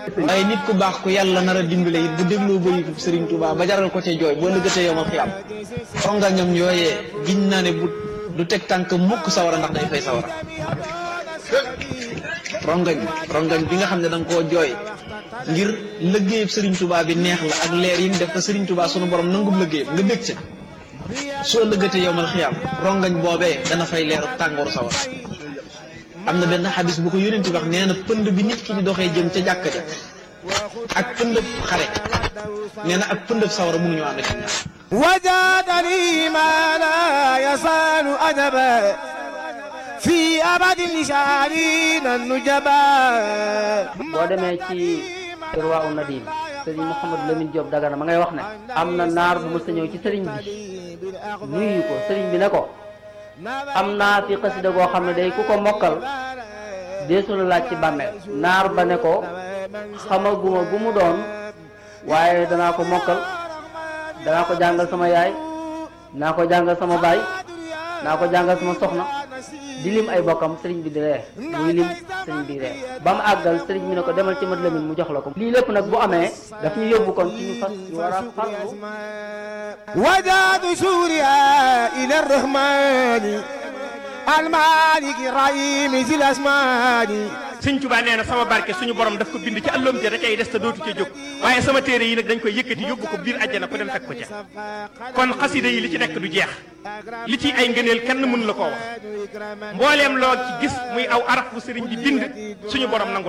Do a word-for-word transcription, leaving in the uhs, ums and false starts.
waaye nit ku baax ku yàlla nar a dimbale it bu dégloo bëri Serigne Touba ba jaral ko ca jooy boo lëggatee yow ma fi am rongañam yooyee giñ naa ne bu du teg tànk mukk sawara ndax day fay sawara rongañ rongañ bi nga xam ne da nga koo jooy ngir lëggéeyub Serigne Touba bi neex la ak leer yi mu def ko Serigne Touba sunu borom nangub lëggéeyam nga bég ca soo lëggatee yow ma xiyam rongañ boobee dana fay leeru tàngooru sawara am na benn xadis bu ko yónent bi wax nee na pënd bi nit ki di doxee jëm ca jàkka ja ak pëndëb xare nee na ak pëndëb sawara mënuñu ànd ci ñaar wajadani ma la yasalu adaba fi abadin lisharina nujaba. boo demee ci Irwaa u Nadim sëriñ Mouhamadou Lamine Diop Dagana ma ngay wax ne am na naar bu mës a ñëw ci sëriñ bi nuyu ko sëriñ bi ne ko am naa fi xasida goo xam ne day ku ko mokkal deesu la laaj ci bàmmeel. naar ba ne ko xamaguma gu mu doon waaye danaa ko mokkal danaa ko jàngal sama yaay naa ko jàngal sama baay naa ko jàngal sama soxna di lim ay bokkam sëriñ bi di ree muy lim sëriñ bi ree ba mu àggal sëriñ bi ne ko demal ci mat Lamin mu jox la ko. lii lépp nag bu amee daf ñu yóbbu kon ci ñu fas ñu war a farlu. wajadu suuriya ila rahmani almaliki rahimi zil asmani. Sëñ Tuubaa nee na sama barke suñu borom daf ko bind ci àlloom ja da cay des te dootu ca jóg waaye sama téere yi nag dañ koy yëkkati yóbbu ko biir àjjana ko dem fekk ko ca kon xasida yi li ci nekk du jeex li ci ay ngëneel kenn mënu la koo wax mbooleem loo ci gis muy aw araf bu sëriñ bi bind suñu borom nangu